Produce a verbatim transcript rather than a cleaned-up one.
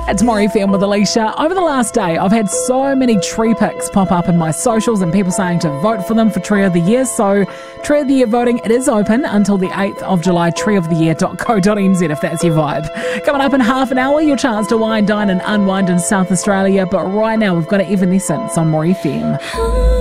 It's More F M with Alicia. Over the last day, I've had so many tree pics pop up in my socials and people saying to vote for them for Tree of the Year. So Tree of the Year voting, it is open until the eighth of July, tree of the year dot co dot n z if that's your vibe. Coming up in half an hour, your chance to wine, dine and unwind in South Australia. But right now, we've got Evanescence on More F M.